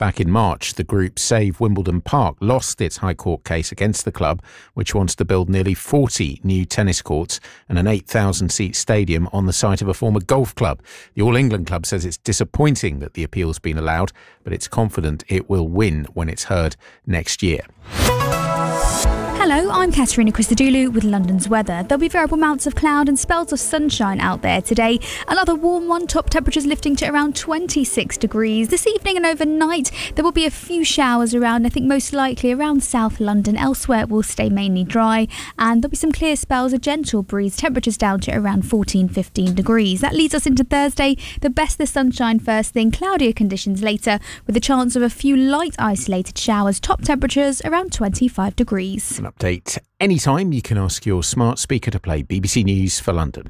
Back in March, the group Save Wimbledon Park lost its High Court case against the club, which wants to build nearly 40 new tennis courts and an 8,000-seat stadium on the site of a former golf club. The All England club says it's disappointing that the appeal's been allowed, but it's confident it will win when it's heard next year. Hello, I'm Katerina Christodoulou with London's weather. There'll be variable amounts of cloud and spells of sunshine out there today. Another warm one, top temperatures lifting to around 26 degrees. This evening and overnight, there will be a few showers around, I think most likely around South London. Elsewhere, it will stay mainly dry, and there'll be some clear spells, a gentle breeze, temperatures down to around 14-15 degrees. That leads us into Thursday. The best the sunshine first thing, cloudier conditions later, with a chance of a few light isolated showers. Top temperatures around 25 degrees. An update anytime. You can ask your smart speaker to play BBC News for London.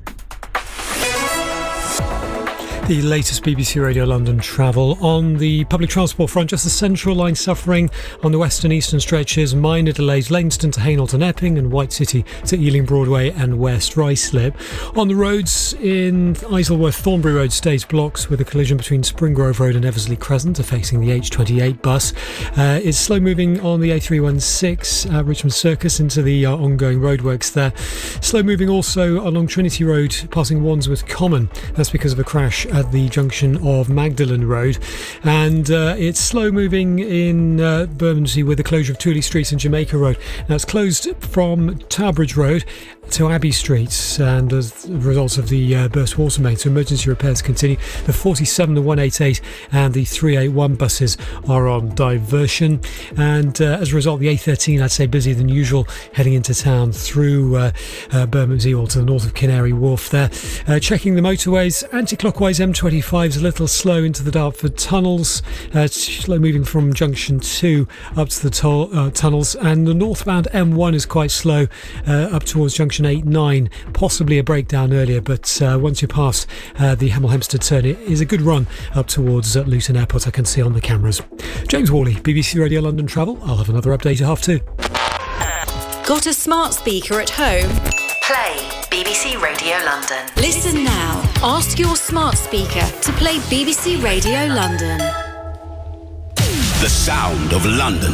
The latest BBC Radio London travel. On the public transport front, just the Central line suffering on the western eastern stretches. Minor delays, Leytonstone to Hainault Epping and White City to Ealing Broadway and West Ruislip. On the roads in Isleworth, Thornbury Road stays blocked with a collision between Springgrove Road and Eversley Crescent, facing the H28 bus. It's slow moving on the A316 Richmond Circus into the ongoing roadworks there. Slow moving also along Trinity Road passing Wandsworth Common. That's because of a crash at the junction of Magdalen Road, and it's slow moving in Bermondsey with the closure of Tooley Street and Jamaica Road. Now it's closed from Towbridge Road to Abbey Street, and as a result of the burst water main, so emergency repairs continue. The 47, the 188 and the 381 buses are on diversion, and as a result the A13, I'd say busier than usual heading into town through Bermondsey or to the north of Canary Wharf there. Checking the motorways, anti-clockwise M25 is a little slow into the Dartford tunnels, slow moving from junction 2 up to the tunnels, and the northbound M1 is quite slow up towards junction 8-9, possibly a breakdown earlier, but once you pass the Hemel Hempstead turn, it is a good run up towards Luton Airport, I can see on the cameras. James Worley, BBC Radio London Travel. I'll have another update at 2:30. Got a smart speaker at home? Play BBC Radio London. Listen now. Ask your smart speaker to play BBC Radio London. The sound of London.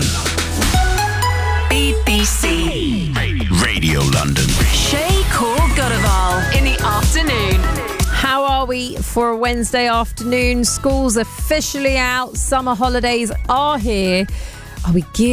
BBC Radio London. Shay Goraval in the afternoon. How are we for a Wednesday afternoon? School's officially out. Summer holidays are here. Are we geared